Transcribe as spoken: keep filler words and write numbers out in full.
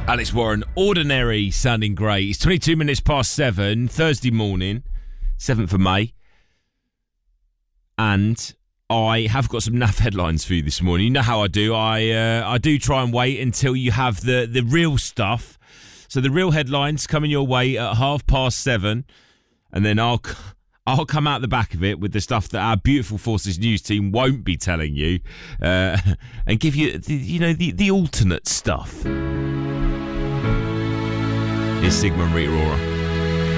Alex Warren, Ordinary, sounding great. It's twenty-two minutes past seven, Thursday morning, seventh of May. And I have got some naff headlines for you this morning. You know how I do. I uh, I do try and wait until you have the, the real stuff. So the real headlines coming your way at half past seven. And then I'll... I'll come out the back of it with the stuff that our beautiful Forces News team won't be telling you, uh, and give you, the, you know, the, the alternate stuff. Here's Sigma and Rita Ora.